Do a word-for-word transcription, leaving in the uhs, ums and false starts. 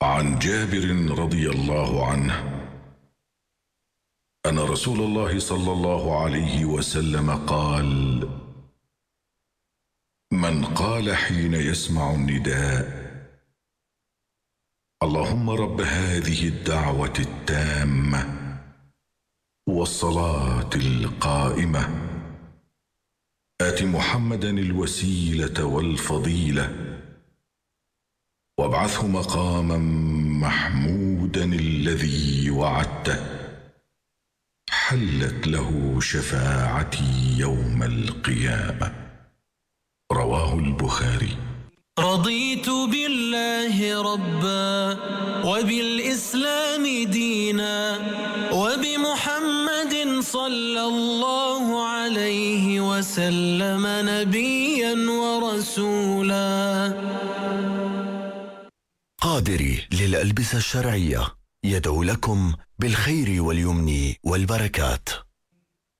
عن جابر رضي الله عنه أن رسول الله صلى الله عليه وسلم قال: من قال حين يسمع النداء: اللهم رب هذه الدعوة التامة والصلاة القائمة آت محمدا الوسيلة والفضيلة وابعثه مقاما محمودا الذي وعدته، حلت له شفاعتي يوم القيامة. رواه البخاري. رضيت بالله ربا وبالإسلام دينا وبمحمد صلى الله عليه وسلم نبيا ورسولا. قادري للألبسة الشرعية يدعو لكم بالخير واليمن والبركات.